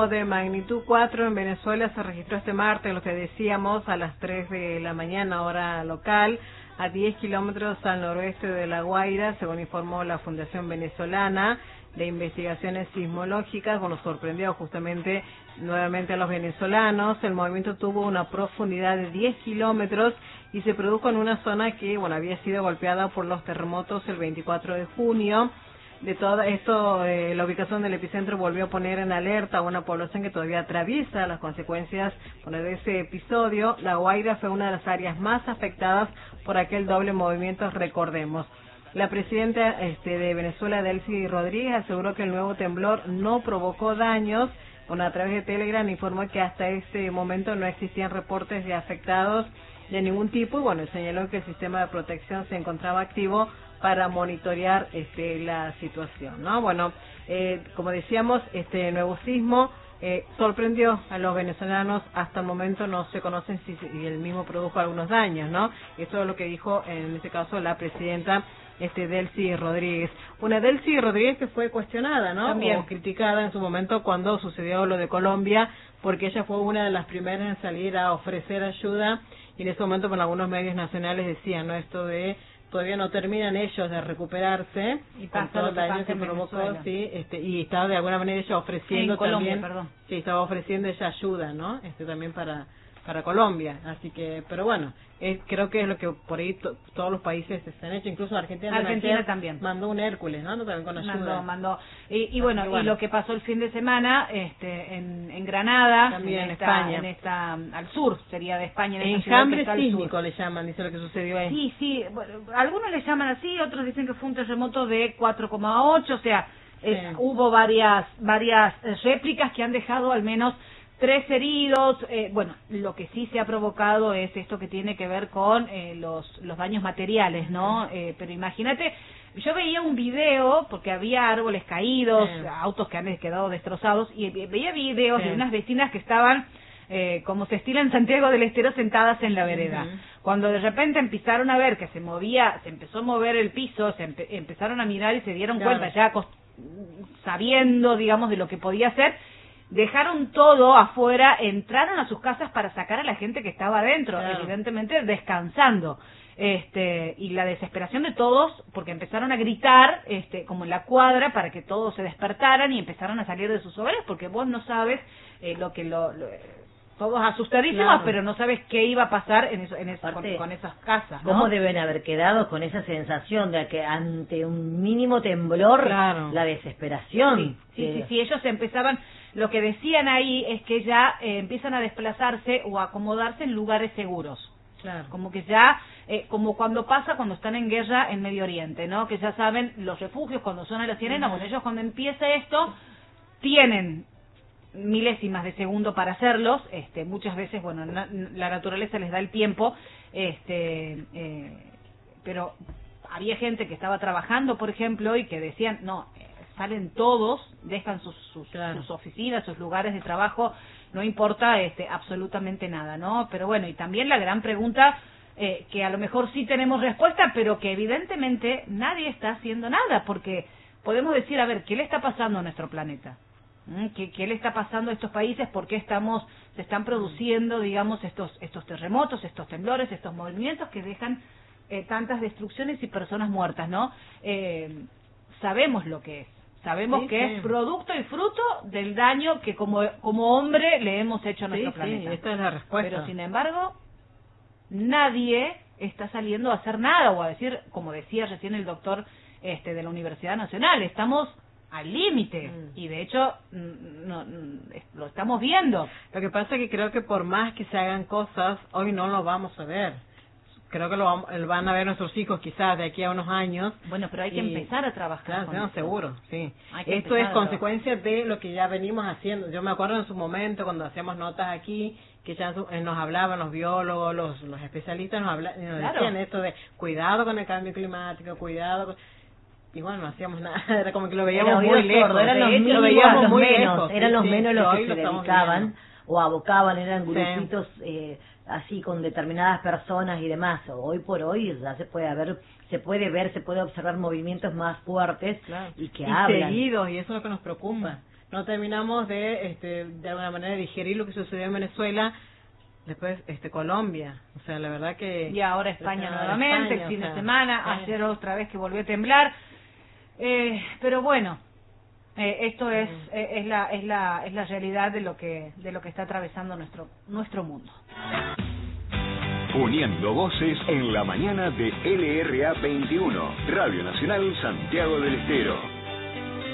sismo de magnitud 4 en Venezuela se registró este martes, lo que decíamos, a las 3 de la mañana, hora local, a 10 kilómetros al noroeste de La Guaira, según informó la Fundación Venezolana de Investigaciones Sismológicas. Bueno, sorprendió justamente nuevamente a los venezolanos. El movimiento tuvo una profundidad de 10 kilómetros y se produjo en una zona que, bueno, había sido golpeada por los terremotos el 24 de junio. De todo esto, la ubicación del epicentro volvió a poner en alerta a una población que todavía atraviesa las consecuencias de ese episodio. La Guaira fue una de las áreas más afectadas por aquel doble movimiento, recordemos. La presidenta de Venezuela, Delcy Rodríguez, aseguró que el nuevo temblor no provocó daños. Bueno, a través de Telegram informó que hasta ese momento no existían reportes de afectados de ningún tipo y bueno, señaló que el sistema de protección se encontraba activo para monitorear la situación, ¿no? Bueno, como decíamos, este nuevo sismo sorprendió a los venezolanos. Hasta el momento no se conocen si el mismo produjo algunos daños, ¿no? Eso es lo que dijo en este caso la presidenta Delcy Rodríguez. Una Delcy Rodríguez que fue cuestionada, ¿no? También. O criticada en su momento cuando sucedió lo de Colombia, porque ella fue una de las primeras en salir a ofrecer ayuda y en ese momento con algunos medios nacionales decían, ¿no? Esto de todavía no terminan ellos de recuperarse y con todo el daño que provocó, sí, y estaba de alguna manera ella ofreciendo Colombia, también, perdón. sí, estaba ofreciendo ella ayuda, ¿no? También para Colombia, así que, pero bueno, creo que es lo que por ahí todos los países se han hecho, incluso Argentina también mandó un Hércules, ¿no? También con ayuda. Mandó. Y bueno, y lo que pasó el fin de semana en Granada, también en España, al sur, sería de España, en enjambre sísmico le llaman, dice lo que sucedió ahí. Sí, bueno, algunos le llaman así, otros dicen que fue un terremoto de 4,8, o sea, hubo varias réplicas que han dejado al menos 3 heridos. Bueno, lo que sí se ha provocado es esto que tiene que ver con los daños materiales, ¿no? Pero imagínate, yo veía un video, porque había árboles caídos, autos que han quedado destrozados, y veía videos de unas vecinas que estaban, como se estila en Santiago del Estero, sentadas en la vereda. Cuando de repente empezaron a ver que se empezó a mover el piso, empezaron a mirar y se dieron cuenta, ya sabiendo, digamos, de lo que podía ser, dejaron todo afuera, entraron a sus casas para sacar a la gente que estaba adentro, evidentemente descansando. Y la desesperación de todos, porque empezaron a gritar, como en la cuadra, para que todos se despertaran y empezaran a salir de sus hogares, porque vos no sabes todos asustadísimos, pero no sabes qué iba a pasar con esas casas, ¿no? ¿Cómo deben haber quedado con esa sensación de que ante un mínimo temblor, la desesperación? Sí, ellos empezaban, lo que decían ahí es que ya empiezan a desplazarse o a acomodarse en lugares seguros. Como que ya, como cuando están en guerra en Medio Oriente, ¿no? Que ya saben los refugios cuando suena la sirena. Bueno, ellos cuando empieza esto tienen milésimas de segundo para hacerlos. Muchas veces, bueno, la naturaleza les da el tiempo, pero había gente que estaba trabajando, por ejemplo, y que decían, no, salen todos, dejan sus oficinas, sus lugares de trabajo, no importa absolutamente nada, ¿no? Pero bueno, y también la gran pregunta, que a lo mejor sí tenemos respuesta, pero que evidentemente nadie está haciendo nada, porque podemos decir, a ver, ¿qué le está pasando a nuestro planeta? ¿Qué le está pasando a estos países? ¿Por qué se están produciendo, digamos, estos terremotos, estos temblores, estos movimientos que dejan tantas destrucciones y personas muertas, ¿no? Sabemos lo que es. Sabemos que es producto y fruto del daño que como hombre le hemos hecho a nuestro planeta. Sí, esta es la respuesta. Pero sin embargo, nadie está saliendo a hacer nada o a decir, como decía recién el doctor de la Universidad Nacional, estamos al límite y de hecho lo estamos viendo. Lo que pasa es que creo que por más que se hagan cosas, hoy no lo vamos a ver. Creo que van a ver nuestros hijos quizás de aquí a unos años. Bueno, pero hay que empezar a trabajar. Claro, seguro, sí. Esto es consecuencia de lo que ya venimos haciendo. Yo me acuerdo en su momento cuando hacíamos notas aquí, que ya nos hablaban los biólogos, los especialistas, nos decían esto de cuidado con el cambio climático, cuidado y bueno, no hacíamos nada, era como que lo veíamos muy lejos. Eran los menos los que se dedicaban o abocaban, eran grupitos así con determinadas personas y demás. Hoy por hoy ya se puede observar movimientos más fuertes y que hablan. Seguidos, y eso es lo que nos preocupa. no terminamos de alguna manera digerir lo que sucedió en Venezuela. Después Colombia, o sea, la verdad que... Y ahora España nuevamente, el fin de semana, ayer otra vez que volvió a temblar. Pero bueno, esto es la realidad de lo que está atravesando nuestro mundo. Uniendo voces en la mañana de LRA 21, Radio Nacional Santiago del Estero.